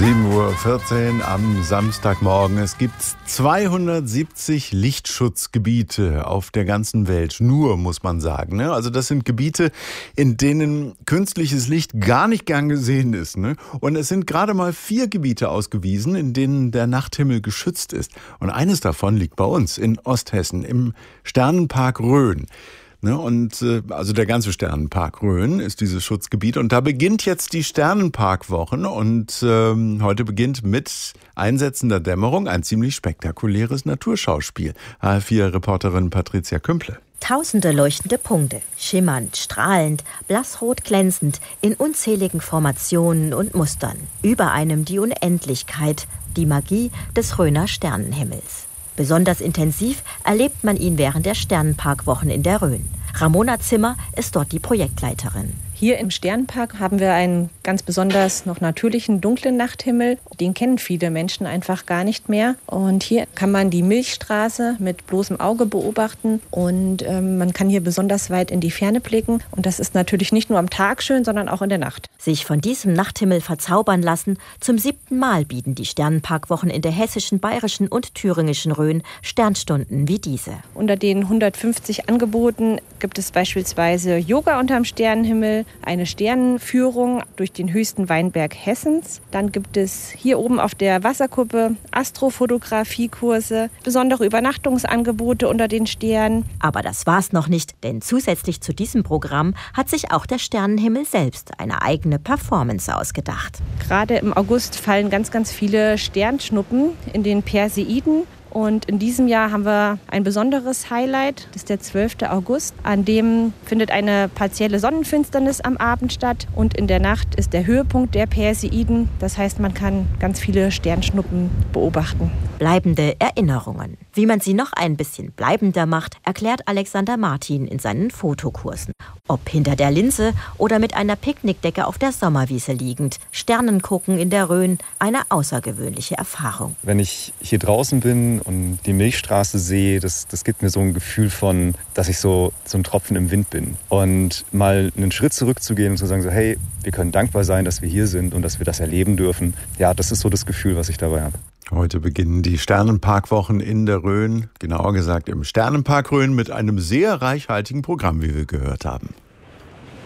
7:14 Uhr am Samstagmorgen. Es gibt 270 Lichtschutzgebiete auf der ganzen Welt. Nur, muss man sagen. Ne? Also das sind Gebiete, in denen künstliches Licht gar nicht gern gesehen ist. Ne? Und es sind gerade mal 4 Gebiete ausgewiesen, in denen der Nachthimmel geschützt ist. Und eines davon liegt bei uns in Osthessen, im Sternenpark Rhön. Ne, und also der ganze Sternenpark Rhön ist dieses Schutzgebiet. Und da beginnt jetzt die Sternenparkwochen. Und heute beginnt mit einsetzender Dämmerung ein ziemlich spektakuläres Naturschauspiel. HR4-Reporterin Patricia Kümple. Tausende leuchtende Punkte, schimmernd, strahlend, blassrot glänzend, in unzähligen Formationen und Mustern. Über einem die Unendlichkeit, die Magie des Rhöner Sternenhimmels. Besonders intensiv erlebt man ihn während der Sternenparkwochen in der Rhön. Ramona Zimmer ist dort die Projektleiterin. Hier im Sternenpark haben wir einen ganz besonders noch natürlichen, dunklen Nachthimmel. Den kennen viele Menschen einfach gar nicht mehr. Und hier kann man die Milchstraße mit bloßem Auge beobachten. Und man kann hier besonders weit in die Ferne blicken. Und das ist natürlich nicht nur am Tag schön, sondern auch in der Nacht. Sich von diesem Nachthimmel verzaubern lassen, zum 7. Mal bieten die Sternenparkwochen in der hessischen, bayerischen und thüringischen Rhön Sternstunden wie diese. Unter den 150 Angeboten gibt es beispielsweise Yoga unterm Sternenhimmel, eine Sternenführung durch den höchsten Weinberg Hessens. Dann gibt es hier oben auf der Wasserkuppe Astrofotografiekurse, besondere Übernachtungsangebote unter den Sternen. Aber das war's noch nicht, denn zusätzlich zu diesem Programm hat sich auch der Sternenhimmel selbst eine eigene Performance ausgedacht. Gerade im August fallen ganz, ganz viele Sternschnuppen in den Perseiden. Und in diesem Jahr haben wir ein besonderes Highlight, das ist der 12. August. An dem findet eine partielle Sonnenfinsternis am Abend statt. Und in der Nacht ist der Höhepunkt der Perseiden. Das heißt, man kann ganz viele Sternschnuppen beobachten. Bleibende Erinnerungen. Wie man sie noch ein bisschen bleibender macht, erklärt Alexander Martin in seinen Fotokursen. Ob hinter der Linse oder mit einer Picknickdecke auf der Sommerwiese liegend. Sternen gucken in der Rhön, eine außergewöhnliche Erfahrung. Wenn ich hier draußen bin und die Milchstraße sehe, das gibt mir so ein Gefühl von, dass ich so ein Tropfen im Wind bin. Und mal einen Schritt zurückzugehen und zu sagen, so, hey, wir können dankbar sein, dass wir hier sind und dass wir das erleben dürfen. Ja, das ist so das Gefühl, was ich dabei habe. Heute beginnen die Sternenparkwochen in der Rhön, genauer gesagt im Sternenpark Rhön, mit einem sehr reichhaltigen Programm, wie wir gehört haben.